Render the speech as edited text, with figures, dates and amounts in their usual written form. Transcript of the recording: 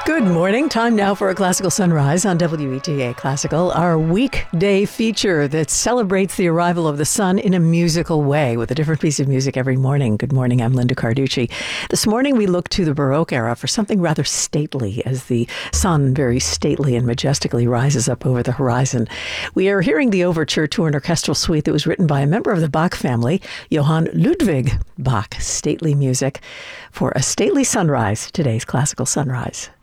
Good morning. Time now for a classical sunrise on WETA Classical, our weekday feature that celebrates the arrival of the sun in a musical way with a different piece of music every morning. Good morning. I'm Linda Carducci. This morning we look to the Baroque era for something rather stately as the sun very stately and majestically rises up over the horizon. We are hearing the overture to an orchestral suite that was written by a member of the Bach family, Johann Ludwig Bach. Stately music for a stately sunrise, today's classical sunrise.